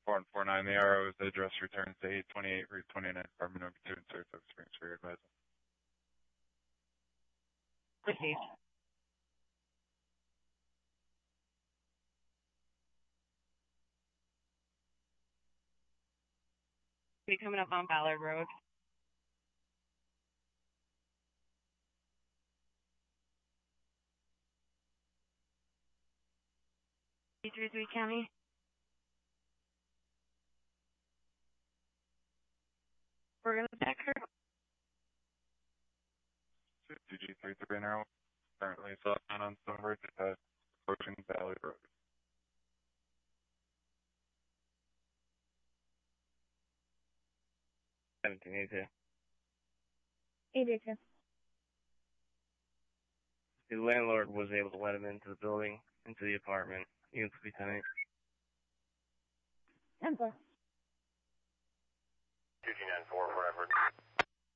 4149, the RO's address returns to 828 Route 29, apartment number 2 in Saratoga Springs for your advisal. Proceed. Be coming up on Ballard Road. G33 County. We're going to back her. 2G33 Arrow, currently southbound on Stonebridge, approaching Valley Road. 1782. 82. The landlord was able to let him into the building, into the apartment. Units will be tenant. 10-4. 2G94 for effort.